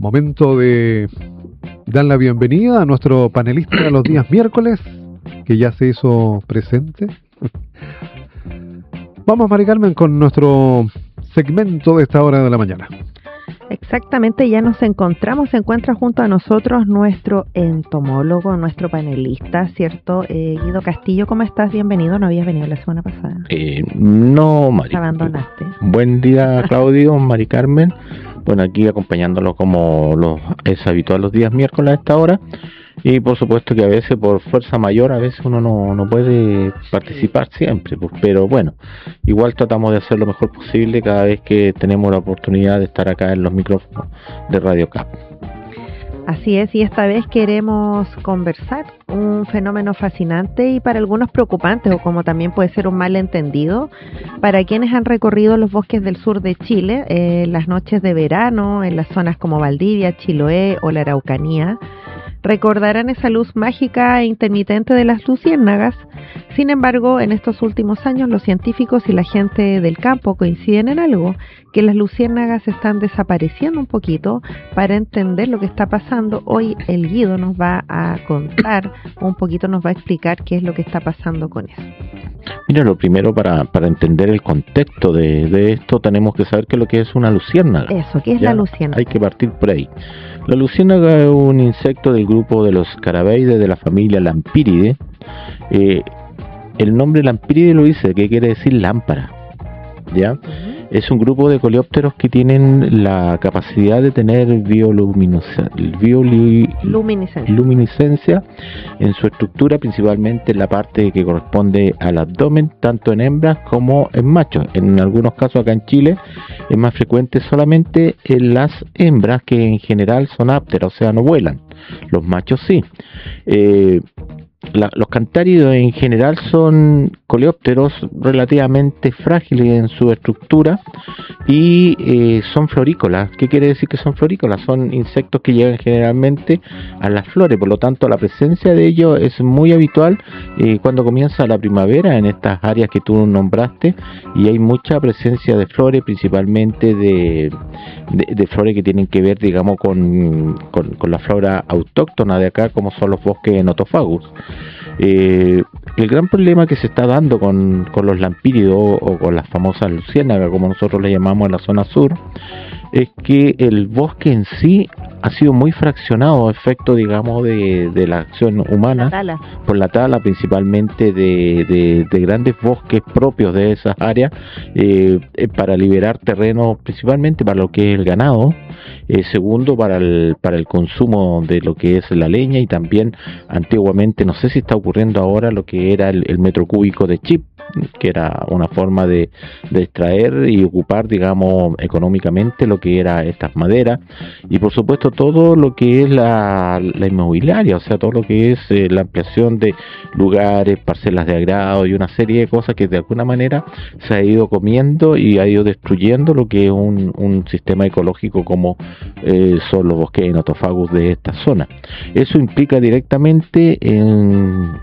Momento de dar la bienvenida a nuestro panelista de los días miércoles, que ya se hizo presente. Vamos, Mari Carmen, con nuestro segmento de esta hora de la mañana. Exactamente, ya nos encontramos, se encuentra junto a nosotros nuestro entomólogo, nuestro panelista, ¿cierto? Guido Castillo, ¿cómo estás? Bienvenido, ¿no habías venido la semana pasada? No, Mari. ¿Te abandonaste? Buen día, Claudio, Mari Carmen. Bueno, aquí acompañándolo como es habitual los días miércoles a esta hora. Y por supuesto que a veces por fuerza mayor, a veces uno no puede participar siempre, pues, pero bueno, igual tratamos de hacer lo mejor posible cada vez que tenemos la oportunidad de estar acá en los micrófonos de Radio Cap. Así es, y esta vez queremos conversar un fenómeno fascinante y para algunos preocupante, o como también puede ser un malentendido, para quienes han recorrido los bosques del sur de Chile, las noches de verano, en las zonas como Valdivia, Chiloé o la Araucanía. Recordarán esa luz mágica e intermitente de las luciérnagas. Sin embargo, en estos últimos años los científicos y la gente del campo coinciden en algo, que las luciérnagas están desapareciendo un poquito. Para entender lo que está pasando, hoy el Guido nos va a contar un poquito, nos va a explicar qué es lo que está pasando con eso. Mira, lo primero para entender el contexto de esto tenemos que saber qué es lo que es una luciérnaga. Eso, ¿qué es ¿Ya? la luciérnaga? Hay que partir por ahí. La luciérnaga es un insecto del grupo de los Scarabaeidae de la familia Lampyridae. El nombre Lampyridae lo dice, que quiere decir lámpara, ¿ya? Es un grupo de coleópteros que tienen la capacidad de tener luminiscencia en su estructura, principalmente en la parte que corresponde al abdomen, tanto en hembras como en machos. En algunos casos acá en Chile es más frecuente solamente en las hembras, que en general son ápteras, o sea, no vuelan. Los machos sí. Los cantáridos en general son coleópteros relativamente frágiles en su estructura y son florícolas. ¿Qué quiere decir que son florícolas? Son insectos que llegan generalmente a las flores, por lo tanto la presencia de ellos es muy habitual cuando comienza la primavera en estas áreas que tú nombraste, y hay mucha presencia de flores, principalmente de flores que tienen que ver, digamos, con la flora autóctona de acá, como son los bosques notofagus. El gran problema que se está dando con los lampíridos o con las famosas luciérnagas, como nosotros le llamamos en la zona sur, es que el bosque en sí ha sido muy fraccionado a efecto, digamos, de la acción humana, por la tala principalmente de grandes bosques propios de esas áreas, para liberar terreno principalmente para lo que es el ganado, segundo para el consumo de lo que es la leña, y también antiguamente, no sé si está ocurriendo ahora, lo que era el metro cúbico de chip, que era una forma de extraer y ocupar, digamos, económicamente lo que era estas maderas, y por supuesto todo lo que es la inmobiliaria, o sea, todo lo que es la ampliación de lugares, parcelas de agrado y una serie de cosas que de alguna manera se ha ido comiendo y ha ido destruyendo lo que es un sistema ecológico como son los bosques notofagus de esta zona. Eso implica directamente en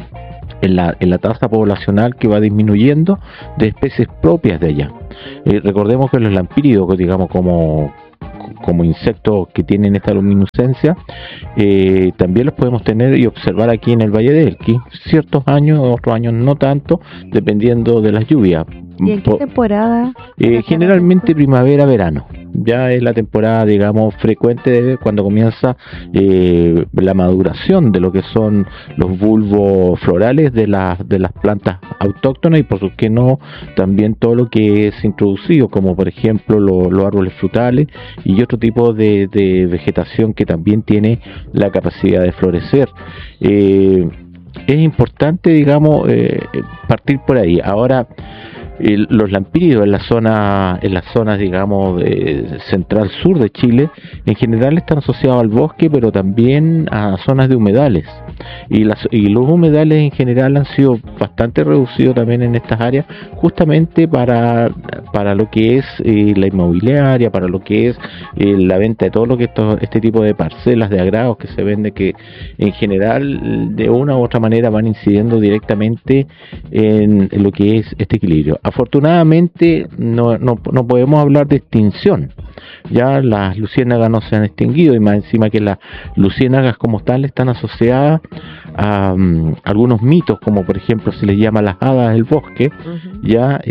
la tasa poblacional que va disminuyendo de especies propias de allá. Recordemos que los lampíridos, digamos, como insectos que tienen esta luminiscencia, también los podemos tener y observar aquí en el Valle del Elqui, ciertos años, otros años no tanto, dependiendo de las lluvias. ¿Y en qué temporada? Generalmente primavera-verano. Ya es la temporada, digamos, frecuente de cuando comienza la maduración de lo que son los bulbos florales de las plantas autóctonas, y por qué no también todo lo que es introducido, como por ejemplo los árboles frutales y otro tipo de vegetación que también tiene la capacidad de florecer. Es importante, digamos, partir por ahí. Ahora, los lampíridos en las zonas, digamos, central sur de Chile, en general están asociados al bosque, pero también a zonas de humedales, y los humedales en general han sido bastante reducidos también en estas áreas, justamente para lo que es la inmobiliaria, para lo que es la venta de todo lo que este tipo de parcelas de agrados que se vende, que en general de una u otra manera van incidiendo directamente en lo que es este equilibrio. Afortunadamente no podemos hablar de extinción, ya las luciérnagas no se han extinguido, y más encima que las luciérnagas como tal están asociadas a algunos mitos, como por ejemplo se les llama las hadas del bosque, ya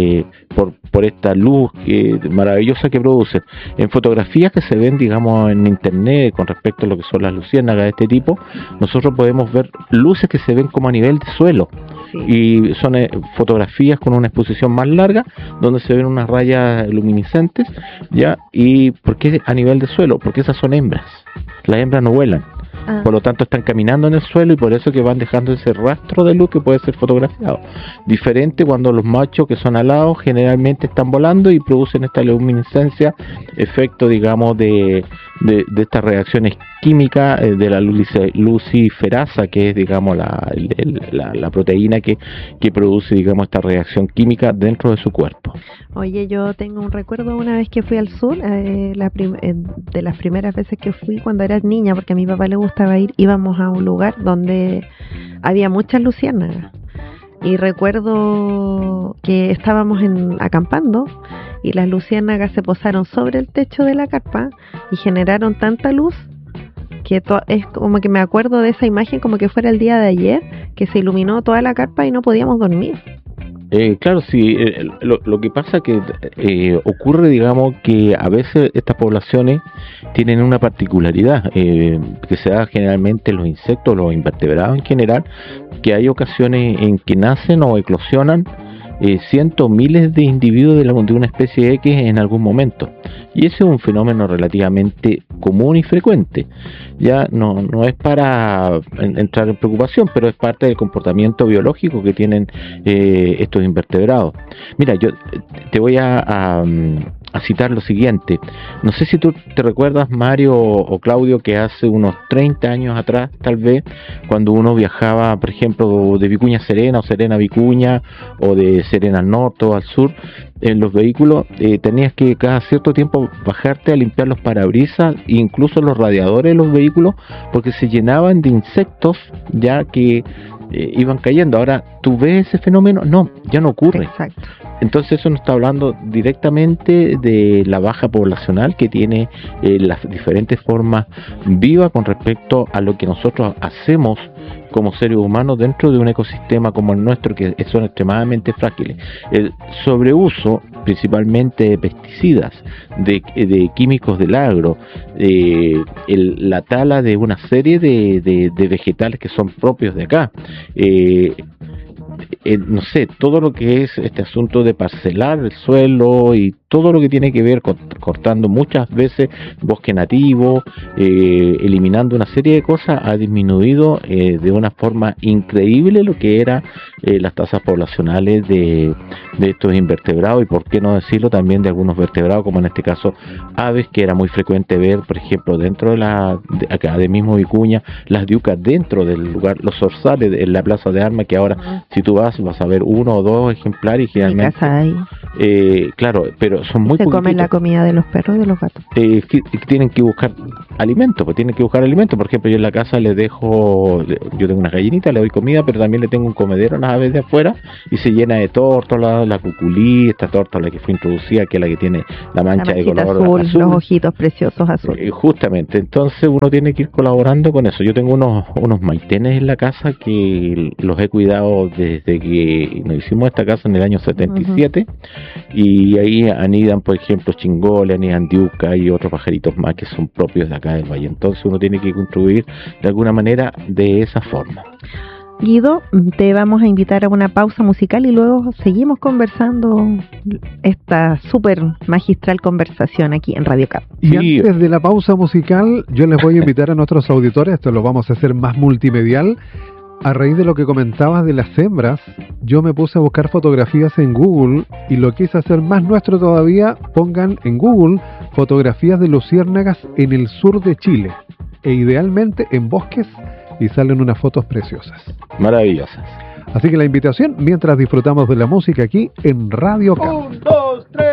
por esta luz maravillosa que producen. En fotografías que se ven, digamos, en internet con respecto a lo que son las luciérnagas de este tipo, nosotros podemos ver luces que se ven como a nivel de suelo. Sí. Y son fotografías con una exposición más larga, donde se ven unas rayas luminiscentes, ¿ya? ¿Y por qué a nivel de suelo? Porque esas son hembras. Las hembras no vuelan. Por lo tanto están caminando en el suelo, y por eso que van dejando ese rastro de luz que puede ser fotografiado. Diferente cuando los machos, que son alados, generalmente están volando y producen esta luminiscencia, efecto, digamos, de estas reacciones químicas de la luciferasa, que es, digamos, la proteína que produce, digamos, esta reacción química dentro de su cuerpo. Oye, yo tengo un recuerdo una vez que fui al sur, de las primeras veces que fui cuando era niña, porque a mi papá le gustaba ir, íbamos a un lugar donde había muchas luciérnagas. Y recuerdo que estábamos acampando, y las luciérnagas se posaron sobre el techo de la carpa y generaron tanta luz que es como que me acuerdo de esa imagen como que fuera el día de ayer, que se iluminó toda la carpa y no podíamos dormir. Claro, sí, lo que pasa que ocurre, digamos, que a veces estas poblaciones tienen una particularidad, que se da generalmente en los insectos, los invertebrados en general, que hay ocasiones en que nacen o eclosionan cientos, miles de individuos de una especie X en algún momento, y ese es un fenómeno relativamente común y frecuente. Ya no es para entrar en preocupación, pero es parte del comportamiento biológico que tienen estos invertebrados. Mira, yo te voy a citar lo siguiente. No sé si tú te recuerdas, Mario o Claudio, que hace unos 30 años atrás, tal vez, cuando uno viajaba, por ejemplo, de Vicuña a Serena, o Serena a Vicuña, o de Serena al norte o al sur, en los vehículos, tenías que cada cierto tiempo bajarte a limpiar los parabrisas, incluso los radiadores de los vehículos, porque se llenaban de insectos ya que iban cayendo. Ahora, ¿tú ves ese fenómeno? No, ya no ocurre. Exacto. Entonces eso nos está hablando directamente de la baja poblacional que tiene las diferentes formas vivas con respecto a lo que nosotros hacemos como seres humanos dentro de un ecosistema como el nuestro, que son extremadamente frágiles. El sobreuso principalmente de pesticidas, de químicos del agro, la tala de una serie de vegetales que son propios de acá, no sé, todo lo que es este asunto de parcelar el suelo y todo lo que tiene que ver con cortando muchas veces bosque nativo, eliminando una serie de cosas, ha disminuido de una forma increíble lo que eran las tasas poblacionales de estos invertebrados, y por qué no decirlo también de algunos vertebrados, como en este caso aves, que era muy frecuente ver, por ejemplo, dentro de acá de mismo Vicuña, las diucas dentro del lugar, los zorzales en la plaza de armas, que ahora si tú vas a ver uno o dos ejemplares, y generalmente claro, pero son muy poquititos. Se comen la comida de los perros y de los gatos. Tienen que buscar alimento, por ejemplo, yo en la casa les dejo, yo tengo una gallinita, le doy comida, pero también le tengo un comedero a las aves de afuera, y se llena de tórtola, la cuculí, esta tórtola que fue introducida, que es la que tiene la mancha de color azul, los ojitos preciosos azules. Justamente, entonces uno tiene que ir colaborando con eso. Yo tengo unos maitenes en la casa que los he cuidado desde que nos hicimos esta casa en el año 77, y ahí anidan, por ejemplo, chingoles, anidan diuca y otros pajaritos más que son propios de acá del valle. Entonces uno tiene que contribuir de alguna manera de esa forma. Guido, te vamos a invitar a una pausa musical y luego seguimos conversando esta súper magistral conversación aquí en Radio Cap. Y antes de la pausa musical, yo les voy a invitar a nuestros auditores, esto lo vamos a hacer más multimedial. A raíz de lo que comentabas de las hembras, yo me puse a buscar fotografías en Google y lo quise hacer más nuestro todavía. Pongan en Google fotografías de luciérnagas en el sur de Chile, e idealmente en bosques, y salen unas fotos preciosas. Maravillosas. Así que la invitación, mientras disfrutamos de la música aquí en Radio Cap. 1, 2, 3.